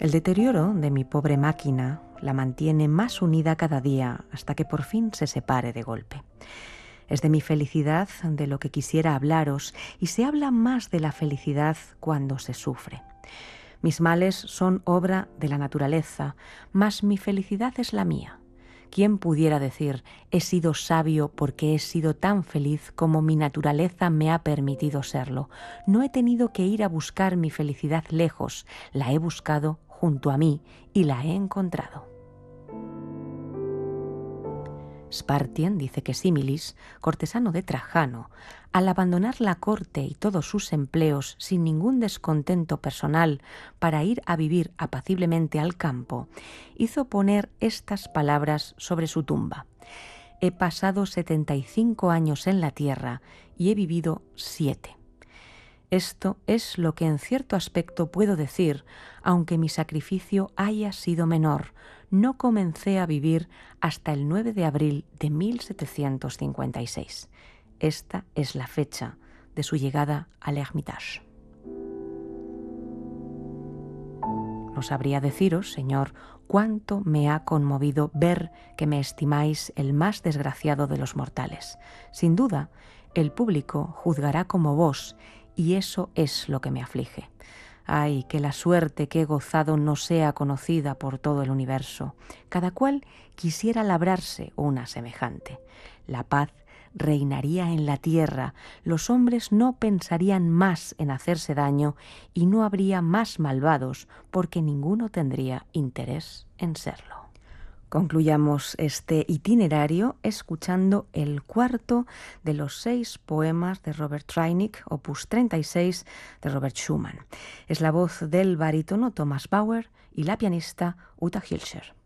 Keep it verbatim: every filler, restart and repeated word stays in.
El deterioro de mi pobre máquina la mantiene más unida cada día hasta que por fin se separe de golpe. Es de mi felicidad de lo que quisiera hablaros, y se habla más de la felicidad cuando se sufre. Mis males son obra de la naturaleza, mas mi felicidad es la mía. ¿Quién pudiera decir, he sido sabio porque he sido tan feliz como mi naturaleza me ha permitido serlo? No he tenido que ir a buscar mi felicidad lejos, la he buscado junto a mí y la he encontrado. Spartien dice que Símilis, cortesano de Trajano, al abandonar la corte y todos sus empleos sin ningún descontento personal para ir a vivir apaciblemente al campo, hizo poner estas palabras sobre su tumba: he pasado setenta y cinco años en la tierra y he vivido siete. Esto es lo que en cierto aspecto puedo decir, aunque mi sacrificio haya sido menor. No comencé a vivir hasta el nueve de abril de mil setecientos cincuenta y seis. Esta es la fecha de su llegada al Hermitage. No sabría deciros, Señor, cuánto me ha conmovido ver que me estimáis el más desgraciado de los mortales. Sin duda, el público juzgará como vos, y eso es lo que me aflige. Ay, que la suerte que he gozado no sea conocida por todo el universo. Cada cual quisiera labrarse una semejante. La paz reinaría en la tierra, los hombres no pensarían más en hacerse daño y no habría más malvados, porque ninguno tendría interés en serlo. Concluyamos este itinerario escuchando el cuarto de los seis poemas de Robert Reineck, opus treinta y seis de Robert Schumann. Es la voz del barítono Thomas Bauer y la pianista Uta Hilscher.